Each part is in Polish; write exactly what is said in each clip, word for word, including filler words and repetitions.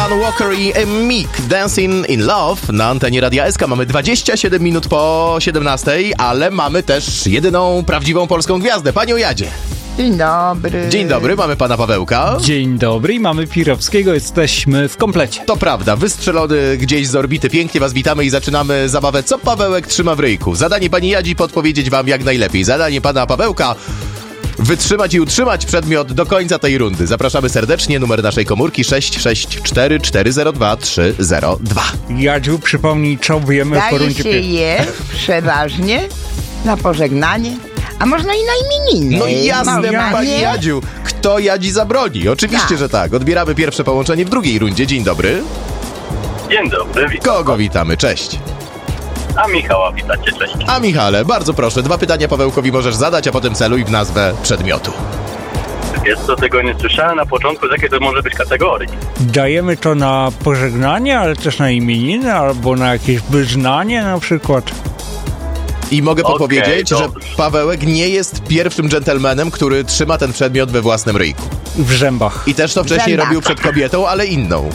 Alan Walker i Meek, Dancing in Love na antenie Radia S K. Mamy dwadzieścia siedem minut po siedemnastej, ale mamy też jedyną prawdziwą polską gwiazdę, panią Jadzie. Dzień dobry. Dzień dobry, mamy pana Pawełka. Dzień dobry i mamy Pirowskiego, jesteśmy w komplecie. To prawda, wystrzelony gdzieś z orbity. Pięknie was witamy i zaczynamy zabawę Co Pawełek trzyma w ryjku. Zadanie pani Jadzi podpowiedzieć wam jak najlepiej. Zadanie pana Pawełka wytrzymać i utrzymać przedmiot do końca tej rundy. Zapraszamy serdecznie, numer naszej komórki sześć sześć cztery cztery zero dwa trzy zero dwa. Jadziu, przypomnij, co wiemy po Daje rundzie się pier- je przeważnie na pożegnanie, a można i na imieniny. No jasne, Można, pani nie? Jadziu. Kto Jadzi zabroni? Oczywiście, Tak. że tak. Odbieramy pierwsze połączenie w drugiej rundzie. Dzień dobry. Dzień dobry, witam. Kogo witamy? Cześć. A Michała witacie, cześć. A Michale, bardzo proszę, dwa pytania Pawełkowi możesz zadać, a potem celuj w nazwę przedmiotu. Wiesz co, tego nie słyszałem na początku, z jakiej to może być kategorii. Dajemy to na pożegnanie, ale też na imieniny, albo na jakieś wyznanie na przykład. I mogę Okej, podpowiedzieć, że dobrze. Pawełek nie jest pierwszym dżentelmenem, który trzyma ten przedmiot we własnym ryjku. W zębach. I też to wcześniej Zębach. robił przed kobietą, ale inną.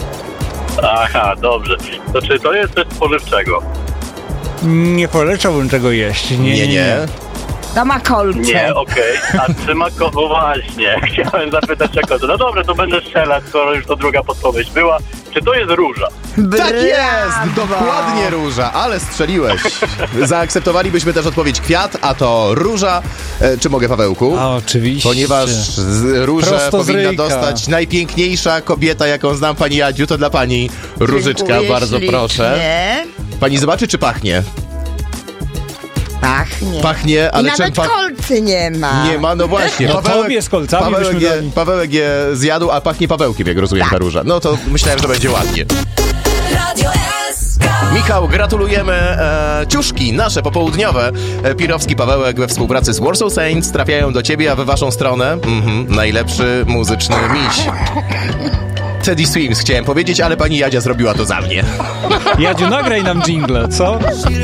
Aha, dobrze. To czy to jest coś spożywczego? Nie polecałbym tego jeść. Nie, Nie, nie. To ma kolce. Nie, okej. A trzyma ko... No właśnie, chciałem zapytać jak to. No dobrze, to będę strzelać, skoro już to druga podpowiedź była. Czy to jest róża? Tak jest! Brawo. Dokładnie róża, ale strzeliłeś. Zaakceptowalibyśmy też odpowiedź kwiat, a to róża. E, czy mogę, Pawełku? A oczywiście. Ponieważ z- różę Prosto z powinna ryjka. dostać najpiękniejsza kobieta, jaką znam, pani Jadziu, to dla pani różyczka, Dziękuję bardzo ślicznie. proszę. Pani zobaczy, czy pachnie? Pachnie. Pachnie, ale I czym nawet pa- kolcy nie ma. Nie ma, no właśnie. No tobie z kolcami Pawełek, byśmy je, dali. Pawełek je zjadł, a pachnie Pawełkiem, jak rozumiem, Tak. ta róża. No to myślałem, że będzie ładnie. Radio S K. Michał, gratulujemy. E, ciuszki nasze popołudniowe. E, Pirowski, Pawełek we współpracy z Warsaw Saints trafiają do ciebie, a we waszą stronę mhm, najlepszy muzyczny miś. Teddy Swims chciałem powiedzieć, ale pani Jadzia zrobiła to za mnie. Jadziu, nagraj nam dżingle, co?